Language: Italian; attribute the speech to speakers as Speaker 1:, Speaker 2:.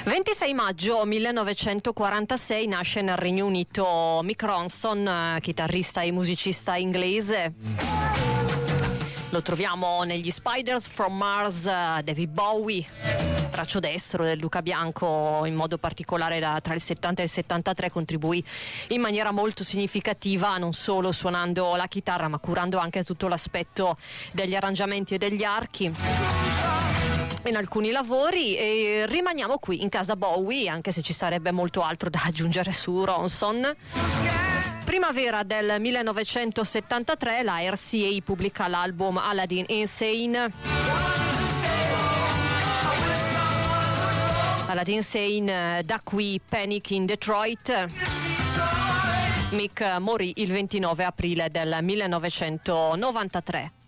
Speaker 1: 26 maggio 1946 nasce nel Regno Unito Mick Ronson, chitarrista e musicista inglese. Lo troviamo negli Spiders from Mars, David Bowie, braccio destro del Luca Bianco, in modo particolare tra il 70 e il 73 contribuì in maniera molto significativa, non solo suonando la chitarra ma curando anche tutto l'aspetto degli arrangiamenti e degli archi in alcuni lavori. E rimaniamo qui in casa Bowie, anche se ci sarebbe molto altro da aggiungere su Ronson. Primavera del 1973 la RCA pubblica l'album Aladdin Insane. Aladdin Insane, da qui Panic in Detroit. Mick morì il 29 aprile del 1993.